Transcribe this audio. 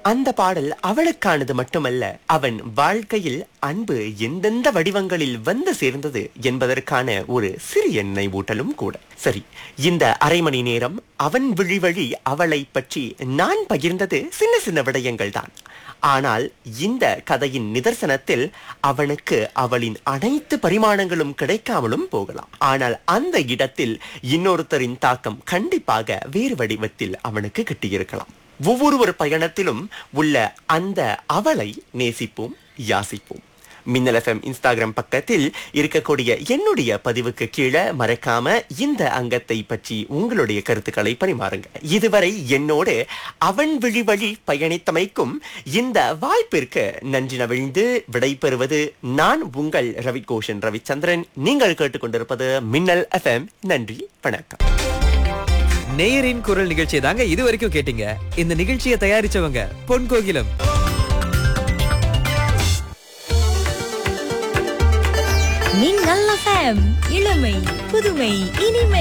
அந்த பாடல் அவளுக்கானது மட்டுமல்ல, அவன் வாழ்க்கையில் அன்பு எந்தெந்த வடிவங்களில் வந்து சேர்ந்தது என்பதற்கான ஒரு சிறிய நினைவூட்டலும் கூட. சரி, இந்த அரை மணி நேரம் அவன் விழி வழி அவளை பற்றி நான் பகிர்ந்தது சின்ன சின்ன விடயங்கள் தான். ஆனால் இந்த கதையின் நிதர்சனத்தில் அவனுக்கு அவளின் அனைத்து பரிமாணங்களும் கிடைக்காமலும் போகலாம். ஆனால் அந்த இடத்தில் இன்னொருத்தரின் தாக்கம் கண்டிப்பாக வேறு வடிவத்தில் அவனுக்கு கிட்டியிருக்கலாம். ஒவ்வொரு பயணத்திலும் உள்ள அந்த அவளை நேசிப்போம், யாசிப்போம். மின்னல் FM இன்ஸ்டாகிராம் பக்கத்தில் இருக்கக்கூடிய என்னுடைய பதிவுக்கு கீழே மறக்காம இந்த அங்கத்தை பற்றி உங்களுடைய கருத்துக்களை பரிமாறுங்க. இதுவரை என்னோடு அவன் விழி வழி பயணித்தமைக்கும் இந்த வாய்ப்பிற்கு நன்றி நவிழ்ந்து விடைபெறுவது நான் உங்கள் ரவிகோஷன் ரவிச்சந்திரன். நீங்கள் கேட்டுக்கொண்டிருப்பது மின்னல் FM. நன்றி, வணக்கம். நேயரின் குரல் நிகழ்ச்சியை தாங்க இது வரைக்கும் கேட்டீங்க. இந்த நிகழ்ச்சியை தயாரிச்சவங்க பொன் கோகிலம். மின்னல் FM, இளமை புதுமை இனிமை.